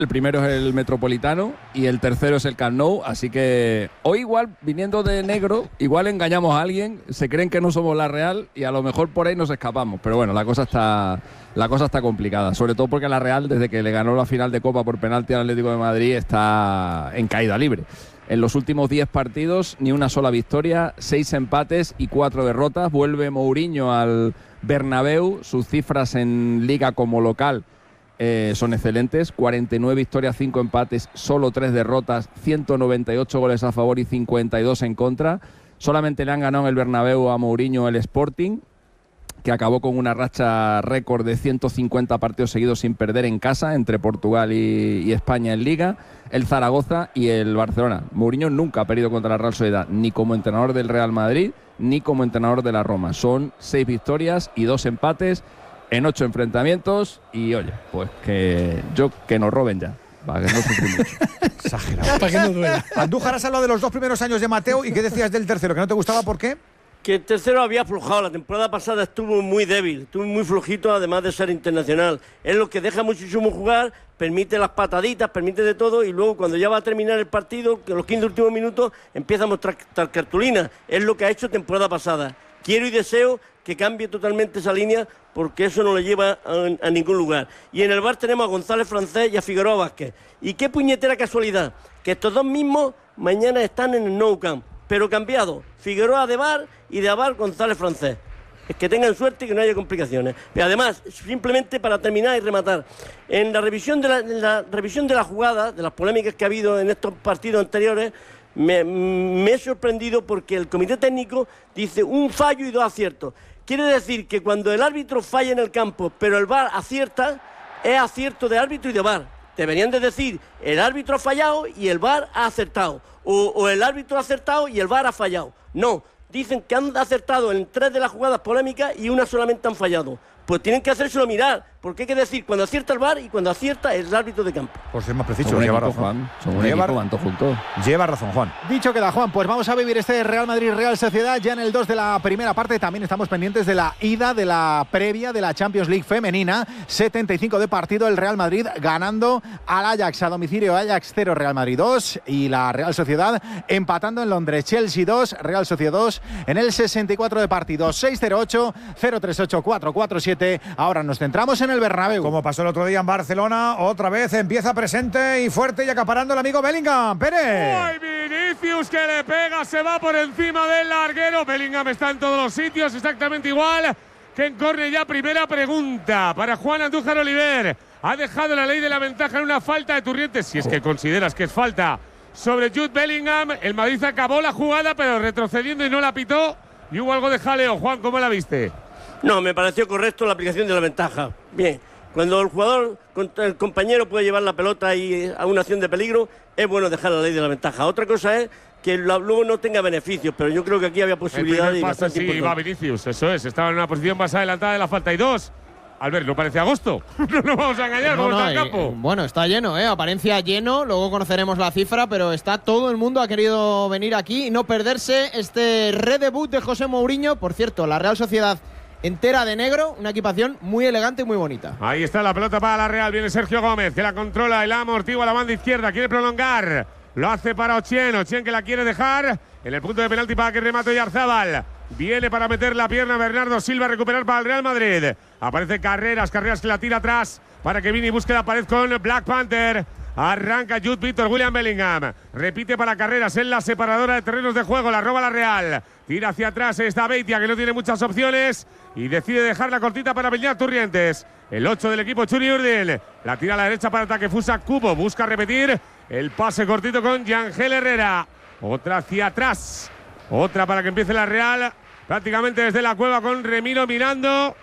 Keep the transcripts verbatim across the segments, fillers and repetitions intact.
El primero es el Metropolitano y el tercero es el Camp Nou, así que hoy igual, viniendo de negro, igual engañamos a alguien, se creen que no somos la Real y a lo mejor por ahí nos escapamos, pero bueno, la cosa está la cosa está complicada, sobre todo porque la Real, desde que le ganó la final de Copa por penalti al Atlético de Madrid, está en caída libre. En los últimos diez partidos, ni una sola victoria, seis empates y cuatro derrotas. Vuelve Mourinho al Bernabéu, sus cifras en Liga como local Eh, son excelentes, cuarenta y nueve victorias, cinco empates, solo tres derrotas, ciento noventa y ocho goles a favor y cincuenta y dos en contra. Solamente le han ganado en el Bernabéu a Mourinho el Sporting, que acabó con una racha récord de ciento cincuenta partidos seguidos sin perder en casa, entre Portugal y, y España en Liga, el Zaragoza y el Barcelona. Mourinho nunca ha perdido contra la Real Sociedad, ni como entrenador del Real Madrid, ni como entrenador de la Roma. Son seis victorias y dos empates en ocho enfrentamientos y, oye, pues que yo que nos roben ya, para que no sufrimos mucho. Exagerado. Para que no duela. Andújar, has hablado de los dos primeros años de Mateo, ¿y qué decías del tercero? ¿Que no te gustaba? ¿Por qué? Que el tercero había aflojado. La temporada pasada estuvo muy débil, estuvo muy flojito, además de ser internacional. Es lo que deja muchísimo jugar, permite las pataditas, permite de todo, y luego cuando ya va a terminar el partido, que los quince últimos minutos, empieza a mostrar cartulina. Es lo que ha hecho temporada pasada. Quiero y deseo que cambie totalmente esa línea, porque eso no le lleva a, a ningún lugar. Y en el bar tenemos a González Francés y a Figueroa Vázquez. Y qué puñetera casualidad, que estos dos mismos mañana están en el Nou Camp, pero cambiado. Figueroa de bar y de bar González Francés. Es que tengan suerte y que no haya complicaciones. Pero además, simplemente para terminar y rematar, en la revisión de la, en la revisión de la jugada, de las polémicas que ha habido en estos partidos anteriores, me, me he sorprendido porque el comité técnico dice un fallo y dos aciertos. Quiere decir que cuando el árbitro falla en el campo, pero el V A R acierta, es acierto de árbitro y de V A R. Deberían de decir, el árbitro ha fallado y el V A R ha acertado. O, o el árbitro ha acertado y el V A R ha fallado. No, dicen que han acertado en tres de las jugadas polémicas y una solamente han fallado. Pues tienen que hacérselo mirar, porque hay que decir cuando acierta el V A R y cuando acierta el árbitro de campo. Por ser más preciso, lleva razón. Juan. Son un equipo, van todos juntos. Lleva razón, Juan. Dicho queda, Juan, pues vamos a vivir este Real Madrid-Real Sociedad ya en el dos de la primera parte. También estamos pendientes de la ida, de la previa de la Champions League femenina. setenta y cinco de partido, el Real Madrid ganando al Ajax a domicilio. Ajax cero, Real Madrid dos. Y la Real Sociedad empatando en Londres. Chelsea dos, Real Sociedad dos en el sesenta y cuatro de partido. seis cero ocho, cero tres ocho, cuatro cuatro siete. Ahora nos centramos en el Bernabéu. Como pasó el otro día en Barcelona, otra vez empieza presente y fuerte y acaparando el amigo Bellingham. Pérez. ¡Ay, Vinicius que le pega! Se va por encima del larguero. Bellingham está en todos los sitios, exactamente igual que en córner. Ya primera pregunta para Juan Andújar Oliver. Ha dejado la ley de la ventaja en una falta de Turrientes, si es que consideras que es falta, sobre Jude Bellingham. El Madrid acabó la jugada, pero retrocediendo y no la pitó. Y hubo algo de jaleo. Juan, ¿cómo la viste? No, me pareció correcto la aplicación de la ventaja. Bien, cuando el jugador, el compañero puede llevar la pelota y a una acción de peligro, es bueno dejar la ley de la ventaja. Otra cosa es que luego no tenga beneficios, pero yo creo que aquí había posibilidad y bastante sí, importante. Va Vinicius, eso es, estaba en una posición más adelantada de la falta. Y dos, Albert, ¿no parece agosto? No nos vamos a engañar, no, vamos no, al campo. Eh, bueno, está lleno, ¿eh? Apariencia lleno, luego conoceremos la cifra, pero está todo el mundo, ha querido venir aquí y no perderse este redebut de José Mourinho. Por cierto, la Real Sociedad entera de negro, una equipación muy elegante y muy bonita. Ahí está la pelota para la Real, viene Sergio Gómez, que la controla y la amortigua a la banda izquierda, quiere prolongar, lo hace para Ochien, Ochien que la quiere dejar en el punto de penalti para que remate Yarzábal. Viene para meter la pierna Bernardo Silva, recuperar para el Real Madrid. Aparece Carreras, Carreras que la tira atrás para que Vini busque la pared con Black Panther. Arranca Jude Victor William Bellingham. Repite para Carreras en la separadora de terrenos de juego. La roba la Real. Tira hacia atrás esta Beitia, que no tiene muchas opciones. Y decide dejar la cortita para Beñat Turrientes. El ocho del equipo, Churi Urdin. La tira a la derecha para ataque Fusa Cubo. Busca repetir el pase cortito con Yangel Herrera. Otra hacia atrás. Otra para que empiece la Real. Prácticamente desde la cueva con Remiro mirando.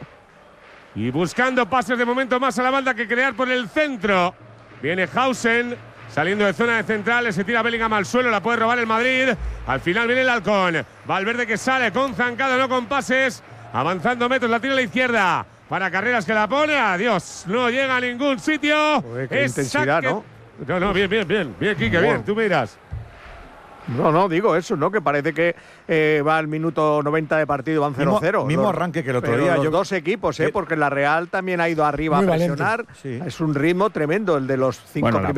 Y buscando pases de momento más a la banda que crear por el centro. Viene Hausen, saliendo de zona de centrales, se tira Bellingham al suelo, la puede robar el Madrid. Al final viene el Halcón. Valverde que sale con zancada, no con pases. Avanzando metros, la tira a la izquierda. Para Carreras que la pone, adiós. No llega a ningún sitio. Joder, qué es intensidad, saque. ¿no? No, no, bien, bien, bien. Bien, Quique, bien, tú miras. No, no, digo eso, ¿no? Que parece que eh, va al minuto noventa de partido, van cero cero. Mismo, mismo los, arranque que el otro pero día. Los yo, dos equipos, ¿eh? Porque la Real también ha ido arriba Muy a presionar. valiente, sí. Es un ritmo tremendo el de los cinco Bueno, la primeros